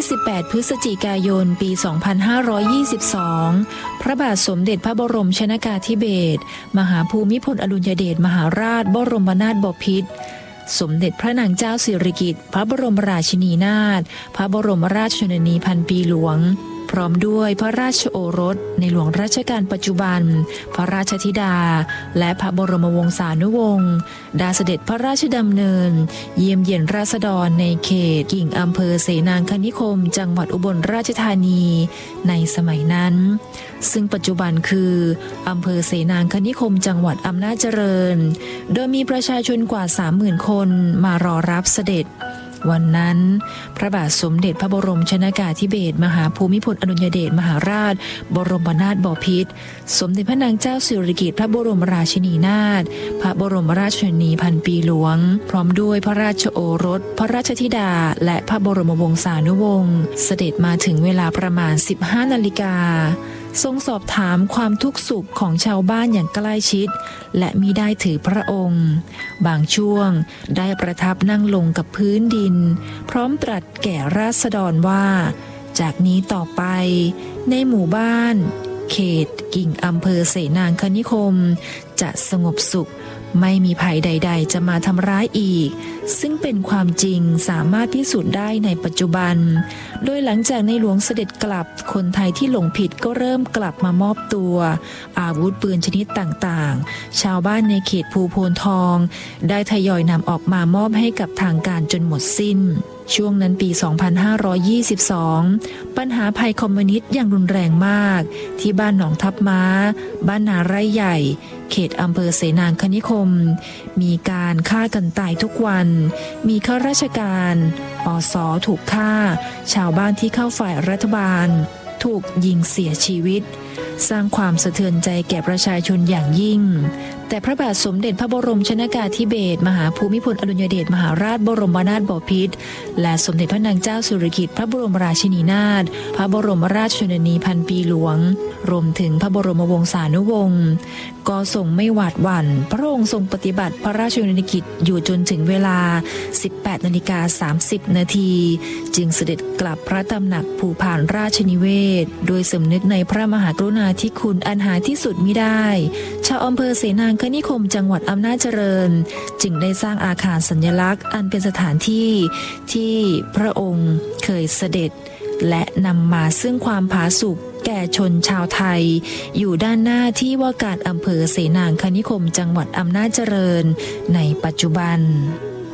28 พฤศจิกายน ปี 2522 พระบาทสมเด็จพระบรมชนกาธิเบศรมหาภูมิพลอดุลยเดชมหาราชบรมนาถบพิตรสมเด็จพระนางเจ้าสิริกิติ์พระบรมราชินีนาถพระบรมราชชนนีพันปีหลวงพร้อมด้วยพระราชโอรสในหลวงรัชกาลปัจจุบันพระราชธิดาและพระบรมวงศานุวงศ์ได้เสด็จพระราชดำเนินเยี่ยมเยียนราษฎรในเขตกิ่งอำเภอเสนางคณิคมจังหวัดอุบลราชธานีในสมัยนั้นซึ่งปัจจุบันคืออำเภอเสนางคณิคมจังหวัดอำนาจเจริญโดยมีประชาชนกว่า 30,000 คนมารอรับเสด็จวันนั้นพระบาทสมเด็จพระบรมชนกาธิเบศรมหาภูมิพลอดุลยเดชมหาราชบรมนาถบพิตรสมเด็จพระนางเจ้าสิริกิติ์พระบรมราชินีนาถพระบรมราชชนนีพันปีหลวงพร้อมด้วยพระราชโอรสพระราชธิดาและพระบรมวงศานุวงศ์เสด็จมาถึงเวลาประมาณ 15 นาฬิกาทรงสอบถามความทุกข์สุขของชาวบ้านอย่างใกล้ชิดและมิได้ถือพระองค์บางช่วงได้ประทับนั่งลงกับพื้นดินพร้อมตรัสแก่ราษฎรว่าจากนี้ต่อไปในหมู่บ้านเขตกิ่งอำเภอเสนางคณิคมจะสงบสุขไม่มีภัยใดๆจะมาทำร้ายอีกซึ่งเป็นความจริงสามารถพิสูจน์ได้ในปัจจุบันโดยหลังจากในหลวงเสด็จกลับคนไทยที่หลงผิดก็เริ่มกลับมามอบตัวอาวุธปืนชนิดต่างๆชาวบ้านในเขตภูโพนทองได้ทยอยนำออกมามอบให้กับทางการจนหมดสิ้นช่วงนั้นปี 2522 ปัญหาภัยคอมมิวนิสต์อย่างรุนแรงมากที่บ้านหนองทับม้าบ้านนาไร่ใหญ่เขตอำเภอเสนางคณิคมมีการฆ่ากันตายทุกวันมีข้าราชการอส.ถูกฆ่าชาวบ้านที่เข้าฝ่ายรัฐบาลถูกยิงเสียชีวิตสร้างความสะเทือนใจแก่ประชาชนอย่างยิ่งแต่พระบาทสมเด็จพระบรมชนกาธิเบศรมหาภูมิพลอดุลยเดชมหาราชบรมนาถบพิตรและสมเด็จพระนางเจ้าสิริกิติ์พระบรมราชินีนาถพระบรมราชชนนีพันปีหลวงรวมถึงพระบรมวงศานุวงศ์ก็ทรงไม่หวาดหวั่นพระองค์ทรงปฏิบัติพระราชกรณียกิจอยู่จนถึงเวลา 18:30 น.จึงเสด็จกลับพระตำหนักภูพานราชนิเวศโดยสำนึกในพระมหากรุณาธิคุณอันหาที่สุดมิได้ชาวอำเภอเสนางคณิคมจังหวัดอำนาจเจริญจึงได้สร้างอาคารสัญลักษณ์อันเป็นสถานที่ที่พระองค์เคยเสด็จและนำมาซึ่งความผาสุกแก่ชนชาวไทยอยู่ด้านหน้าที่ว่าการอำเภอเสนางคณิคมจังหวัดอำนาจเจริญในปัจจุบัน